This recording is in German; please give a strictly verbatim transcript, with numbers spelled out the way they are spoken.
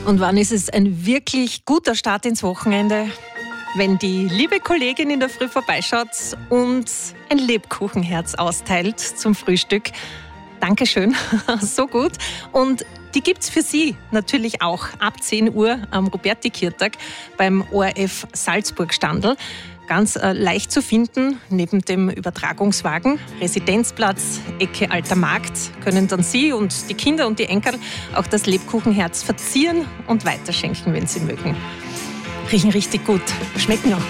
Und wann ist es ein wirklich guter Start ins Wochenende? Wenn die liebe Kollegin in der Früh vorbeischaut und ein Lebkuchenherz austeilt zum Frühstück. Dankeschön, so gut. Und die gibt's für Sie natürlich auch ab zehn Uhr am Roberti-Kirtag beim O R F Salzburg-Standl. Ganz äh, leicht zu finden, neben dem Übertragungswagen. Residenzplatz, Ecke Alter Markt, können dann Sie und die Kinder und die Enkel auch das Lebkuchenherz verzieren und weiterschenken, wenn Sie mögen. Riechen richtig gut, schmecken auch